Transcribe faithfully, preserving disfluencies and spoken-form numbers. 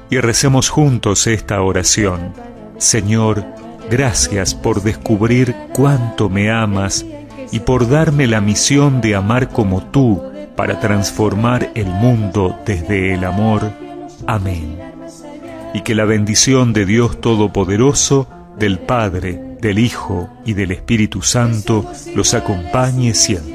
y recemos juntos esta oración. Señor, gracias por descubrir cuánto me amas y por darme la misión de amar como tú para transformar el mundo desde el amor. Amén. Y que la bendición de Dios Todopoderoso, del Padre, del Hijo y del Espíritu Santo los acompañe siempre.